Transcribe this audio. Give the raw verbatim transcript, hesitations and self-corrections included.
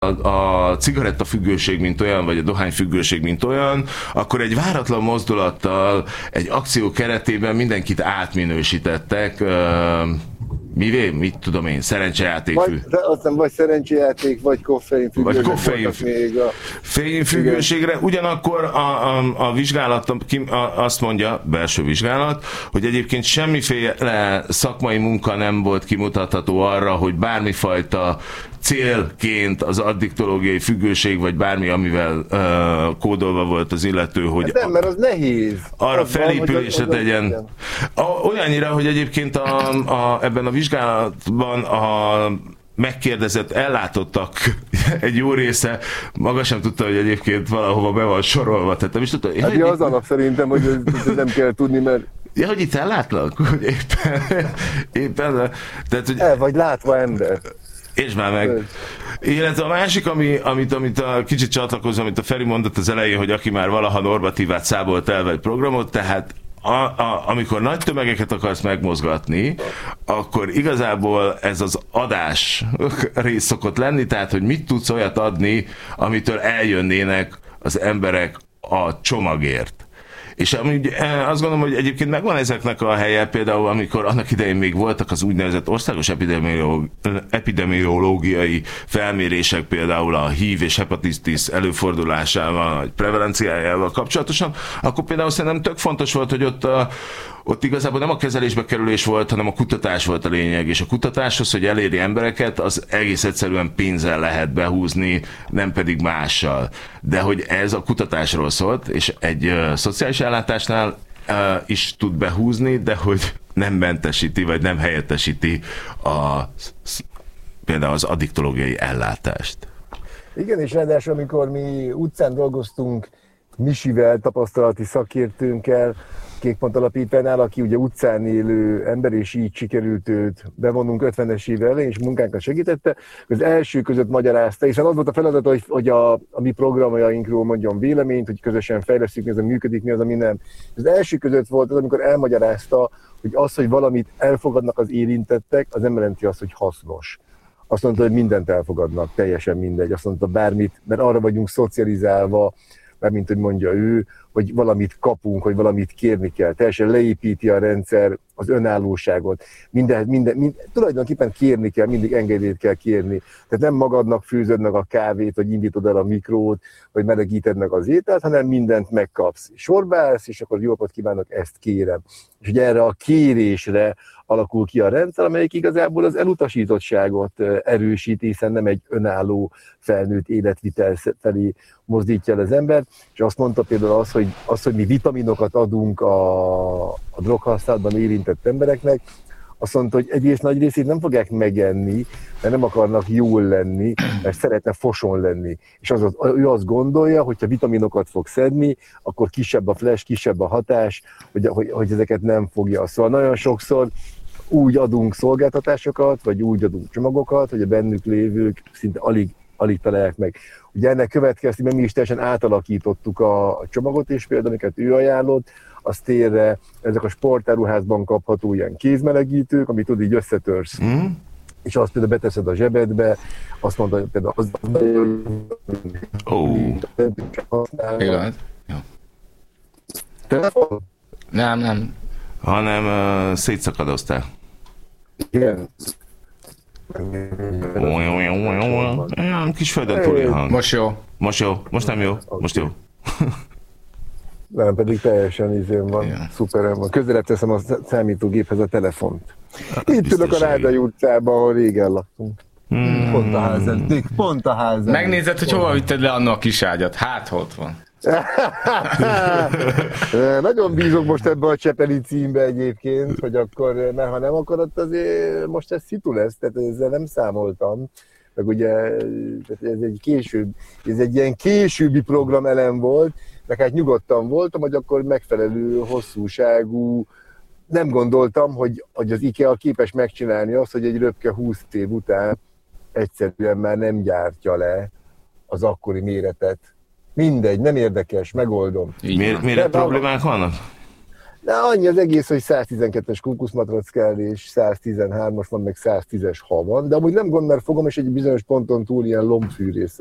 a cigarettafüggőség, mint olyan, vagy a dohányfüggőség, mint olyan, akkor egy váratlan mozdulattal, egy akció keretében mindenkit átminősítettek. Mivé? Mit tudom én? Szerencsejátékfű. Vagy, aztán vagy szerencsejáték, vagy koffeinfüggőség. Vagy koffeinfüggőségre. Ugyanakkor a, a, a vizsgálat azt mondja, belső vizsgálat, hogy egyébként semmiféle szakmai munka nem volt kimutatható arra, hogy bármifajta célként az addiktológiai függőség, vagy bármi, amivel uh, kódolva volt az illető, hogy hát nem, mert az nehéz. Arra az felépülésre tegyen. Olyannyira, hogy egyébként a, a, ebben a vizsgálatban a megkérdezett ellátottak egy jó része maga sem tudta, hogy egyébként valahova be van sorolva. Tehát nem is tudta. Hát ja, az alap szerintem, hogy ez nem kell tudni, mert ja, hogy itt ellátlak? Hogy éppen, éppen tehát, hogy el vagy látva ember. És már meg. Illetve a másik, ami, amit, amit a kicsit csatlakozom, amit a Feri mondott az elején, hogy aki már valaha normatívát szábolt el egy programot, tehát a, a, amikor nagy tömegeket akarsz megmozgatni, akkor igazából ez az adás rész szokott lenni, tehát hogy mit tudsz olyat adni, amitől eljönnének az emberek a csomagért. És amúgy azt gondolom, hogy egyébként megvan ezeknek a helye, például amikor annak idején még voltak az úgynevezett országos epidemiológiai felmérések, például a hív és hepatitis előfordulásával, vagy prevalenciájával kapcsolatosan, akkor például szerintem tök fontos volt, hogy ott a Ott igazából nem a kezelésbe kerülés volt, hanem a kutatás volt a lényeg, és a kutatáshoz, hogy eléri embereket, az egész egyszerűen pénzzel lehet behúzni, nem pedig mással. De hogy ez a kutatásról szólt, és egy uh, szociális ellátásnál uh, is tud behúzni, de hogy nem mentesíti, vagy nem helyettesíti a, például az addiktológiai ellátást. Igen, és ráadásul, amikor mi utcán dolgoztunk Misivel, tapasztalati szakértőnkkel, Kékpont Alapítványnál, aki ugye utcán élő ember, és így sikerült őt bevonnunk ötvenes éve elején, és munkánkat segítette. Az első között magyarázta, hiszen az volt a feladat, hogy, hogy a, a mi programjainkról mondjon véleményt, hogy közösen fejlesztjük, mi az, ami működik, mi az, ami nem. Az első között volt az, amikor elmagyarázta, hogy az, hogy valamit elfogadnak az érintettek, az nem jelenti azt, hogy hasznos. Azt mondta, hogy mindent elfogadnak, teljesen mindegy. Azt mondta, bármit, mert arra vagyunk szocializálva, mert mint hogy mondja ő, hogy valamit kapunk, hogy valamit kérni kell. Teljesen leépíti a rendszer az önállóságot. Minden, minden, minden, tulajdonképpen kérni kell, mindig engedélyt kell kérni. Tehát nem magadnak főzöd meg a kávét, vagy indítod el a mikrót, vagy melegíted meg az ételt, hanem mindent megkapsz. Sorba állsz, és akkor jó napot kívánok, ezt kérem. És ugye erre a kérésre alakul ki a rendszer, amelyik igazából az elutasítottságot erősíti, hiszen nem egy önálló felnőtt életvitel felé mozdítja el az ember. És azt mondta például az, hogy, az, hogy mi vitaminokat adunk a, a droghasználatban érintett embereknek, azt mondta, hogy egyrészt nagy részét nem fogják megenni, mert nem akarnak jól lenni, mert szeretne foson lenni. És az, ő azt gondolja, hogy ha vitaminokat fog szedni, akkor kisebb a flash, kisebb a hatás, hogy, hogy, hogy ezeket nem fogja. Szóval nagyon sokszor úgy adunk szolgáltatásokat, vagy úgy adunk csomagokat, hogy a bennük lévők szinte alig, alig találják meg. Ugye ennek következtében mi is teljesen átalakítottuk a, a csomagot, és például, amiket ő ajánlott, az térre ezek a sportáruházban kapható ilyen kézmelegítők, amit tudod, így összetörsz. Mm. És azt például beteszed a zsebedbe, azt mondta, hogy például az... Ó. Igaz? Jó. Telefon? Nem, nem. Hanem uh, szétszakadoztál. Igen. Olyan kis földön túli hang. Most jó. Most jó. Most nem jó. Most jó. Nem, pedig teljesen izén van, igen. Szuperen van. Közelebb teszem a számítógéphez a telefont. Itt ülök a Rádai utcában, ahol régen laktunk. Hmm. Pont a házad. Pont a házad. Megnézed, hogy hova vitted le annak a kis ágyat. Hát, ott van. Nagyon bízok most ebbe a Csepeli címbe egyébként, hogy akkor, mert ha nem akarod, azért most ez szitu lesz, tehát ezzel nem számoltam. Meg ugye ez egy később, ez egy ilyen későbbi program elem volt, meg hát nyugodtan voltam, hogy akkor megfelelő hosszúságú, nem gondoltam, hogy, hogy az IKEA képes megcsinálni azt, hogy egy röpke húsz év után egyszerűen már nem gyártja le az akkori méretet. Mindegy, nem érdekes, megoldom. Miért, miért problémák vannak? De annyi az egész, hogy száztizenkettes kókuszmatrac kell, és száztizenhármas van, meg száztízes ha van, de amúgy nem gond, mert fogom, és egy bizonyos ponton túl ilyen lombfűrész